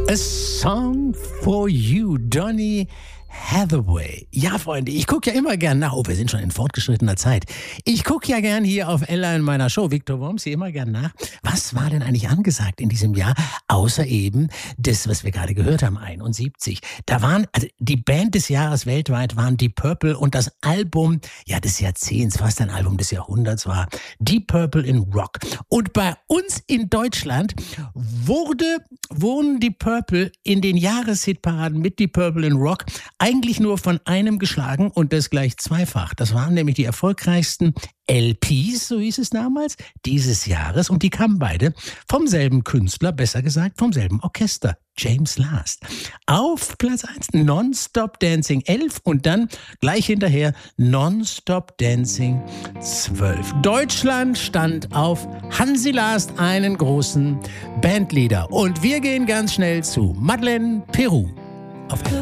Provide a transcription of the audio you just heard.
A Song for You, Donny Hathaway. Ja, Freunde, ich gucke ja immer gern nach. Oh, wir sind schon in fortgeschrittener Zeit. Ich gucke ja gern hier auf Ella in meiner Show, Victor Worms, hier immer gern nach. Was war denn eigentlich angesagt in diesem Jahr? Außer eben das, was wir gerade gehört haben, 71. Da waren, also die Band des Jahres weltweit waren Deep Purple und das Album, ja, des Jahrzehnts, fast ein Album des Jahrhunderts war Deep Purple in Rock. Und bei uns in Deutschland wurden Deep Purple in den Jahreshitparaden mit Deep Purple in Rock eigentlich nur von einem geschlagen und das gleich zweifach. Das waren nämlich die erfolgreichsten LPs, so hieß es damals, dieses Jahres. Und die kamen beide vom selben Künstler, besser gesagt vom selben Orchester, James Last. Auf Platz 1 Non-Stop Dancing 11 und dann gleich hinterher Non-Stop Dancing 12. Deutschland stand auf Hansi Last, einen großen Bandleader. Und wir gehen ganz schnell zu Madeleine Peru auf